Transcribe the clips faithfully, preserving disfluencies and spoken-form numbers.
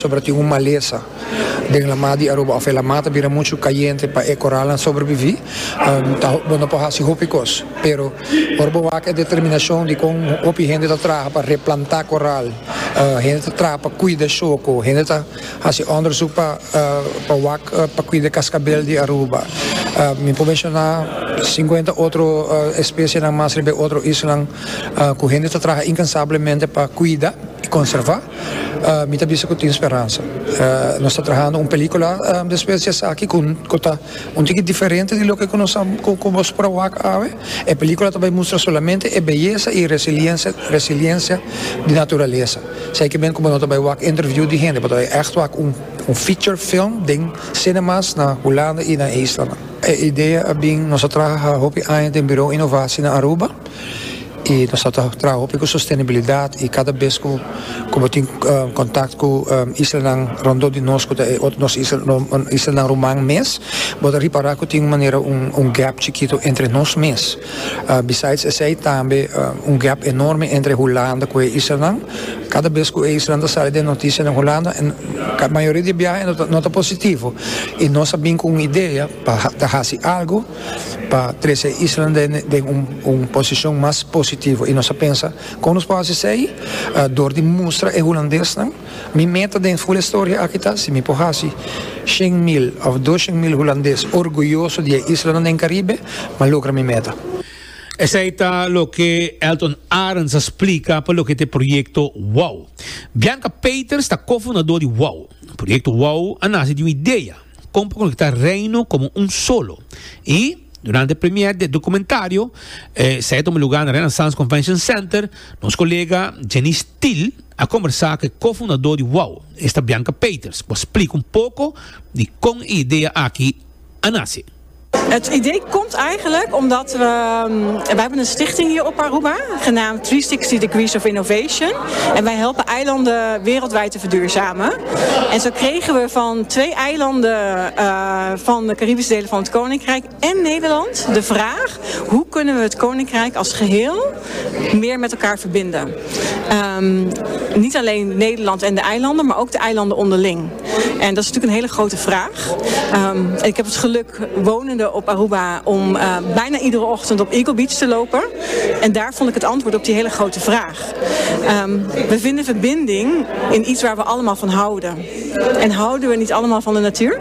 sobre ti un maleza de la madi Aruba of la mata bira mucho caliente pa e coral sobrevivi um, ta bueno pa hasi hopicos pero orbo wa que determinação de com opi gente ta traga para replantar coral uh, gente ta traga para cuidar choco gente ta hasi onderzoek pa uh, pa wak uh, pa cuidar cascabel de Aruba uh, me pode mencionar cinquenta outro uh, espécie na mais rebe outro isla uh, que gente ta traga incansavelmente para cuidar e conservar. Uh, mi tabisa con speranza. Uh, noi stiamo trabajando una pellicola uh, di species aquí con, con un tic differente di lo che conosciamo come sprawak ave. E pellicola também mostra solamente e bellezza e resiliência, resiliência di naturaleza. Sei che ben come noi também wak interview di gente, maar echt wak un, un feature film ding cinemas na Hollanda e na IJsland. E idea abing noi trabaja hopi aan in bureau innovatie na Aruba. E nós estamos trabalhando com sustentabilidade e cada vez que como tem uh, contato com um, Island rondo de nós com nós Island Island romang mês, pode reparar que tem uma maneira um um gap chiquito entre nós mês. Uh, besides esse também uh, um gap enorme entre Holanda e Island. Cada vez que Island sai de notícia na Holanda, a maioria de viagens não está positivo. E nós sabemos com uma ideia para fazer algo para trazer Island de uma um posição mais positiva. E nós pensa, como nós podemos dizer, uh, door die mostra e holandês, minha meta de full história aqui está, se me porrasse cem mil ou duzentos mil holandês orgulhoso de Island en Caribe, mas logra minha meta. Esa es lo que Elton Arends explica por lo que este proyecto WOW. Bianca Peters está cofundador de WOW. El proyecto WOW nace de una idea, cómo conectar reino como un solo. Y durante el premier del documentario, eh, se tomó lugar en el Renaissance Convention Center, nuestro colega Jenny Steele a conversar con el cofundador de WOW, esta Bianca Peters. Pues explica un poco de cómo idea aquí nace. Het idee komt eigenlijk omdat we, we hebben een stichting hier op Aruba, genaamd driehonderdzestig Degrees of Innovation. En wij helpen eilanden wereldwijd te verduurzamen. En zo kregen we van twee eilanden uh, van de Caribische delen van het Koninkrijk en Nederland de vraag: hoe kunnen we het Koninkrijk als geheel meer met elkaar verbinden? Um, niet alleen Nederland en de eilanden, maar ook de eilanden onderling. En dat is natuurlijk een hele grote vraag. Um, ik heb het geluk wonende op Aruba om uh, bijna iedere ochtend op Eagle Beach te lopen. En daar vond ik het antwoord op die hele grote vraag. Um, we vinden verbinding in iets waar we allemaal van houden. En houden we niet allemaal van de natuur?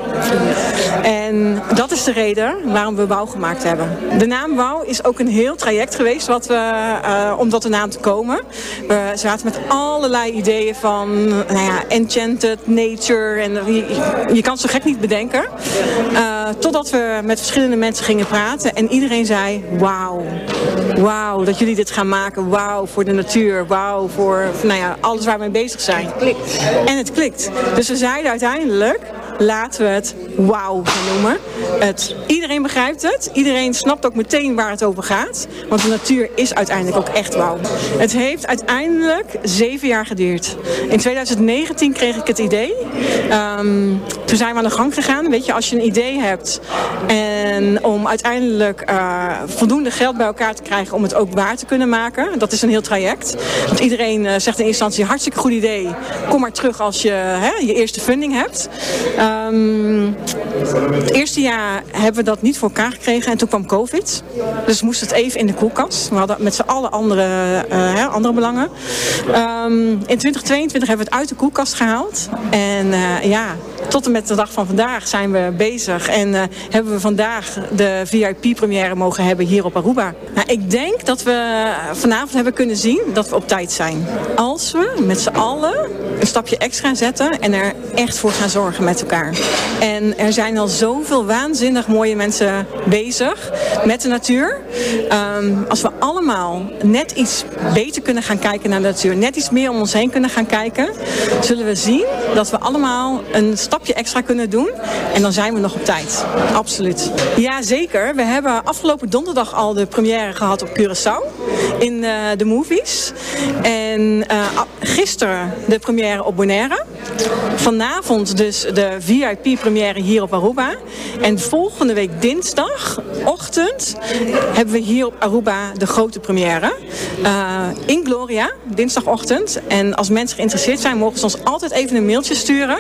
En dat is de reden waarom we WOW gemaakt hebben. De naam WOW is ook een heel traject geweest wat we, uh, om tot de naam te komen. We zaten met allerlei ideeën van nou ja, enchanted nature. En je, je kan het zo gek niet bedenken. Uh, totdat we met verschillende mensen gingen praten. En iedereen zei, wauw. Wauw, dat jullie dit gaan maken. Wauw, voor de natuur. Wauw, voor nou ja, alles waar we mee bezig zijn. Het klikt. En het klikt. Dus we zeiden uiteindelijk, laten we het WOW gaan noemen. Het, iedereen begrijpt het. Iedereen snapt ook meteen waar het over gaat. Want de natuur is uiteindelijk ook echt wauw. Het heeft uiteindelijk zeven jaar geduurd. In twintig negentien kreeg ik het idee. Um, toen zijn we aan de gang gegaan. Weet je, als je een idee hebt en om uiteindelijk uh, voldoende geld bij elkaar te krijgen om het ook waar te kunnen maken. Dat is een heel traject. Want iedereen uh, zegt in eerste instantie, hartstikke goed idee. Kom maar terug als je hè, je eerste funding hebt. Um, het eerste jaar hebben we dat niet voor elkaar gekregen en toen kwam COVID. Dus we moesten het even in de koelkast. We hadden met z'n allen andere, uh, hè, andere belangen. Um, in twintig tweeëntwintig hebben we het uit de koelkast gehaald. En uh, ja, tot en met de dag van vandaag zijn we bezig. En uh, hebben we vandaag de V I P-première mogen hebben hier op Aruba. Nou, ik denk dat we vanavond hebben kunnen zien dat we op tijd zijn. Als we met z'n allen een stapje extra zetten en er echt voor gaan zorgen met elkaar. En er zijn al zoveel waanzinnig mooie mensen bezig met de natuur. Um, als we allemaal net iets beter kunnen gaan kijken naar de natuur, net iets meer om ons heen kunnen gaan kijken, zullen we zien dat we allemaal een stapje extra kunnen doen. En dan zijn we nog op tijd. Absoluut. Ja, zeker. We hebben afgelopen donderdag al de première gehad op Curaçao in uh, de movies. En uh, gisteren de première op Bonaire. vanavond dus de V I P-première hier op Aruba. En volgende week dinsdagochtend hebben we hier op Aruba de grote première. Uh, in Gloria, dinsdagochtend. En als mensen geïnteresseerd zijn, mogen ze ons altijd even een mailtje sturen.